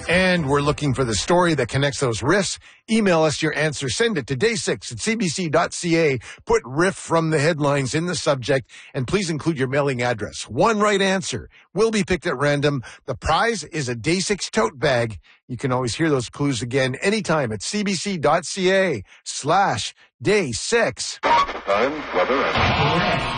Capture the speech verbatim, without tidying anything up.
And we're looking for the story that connects those riffs. Email us your answer. Send it to day six at c b c dot c a. Put riff from the headlines in the subject, and please include your mailing address. One right answer will be picked at random. The prize is a Day six tote bag. You can always hear those clues again anytime at c b c dot c a slash day six. Time, weather, and...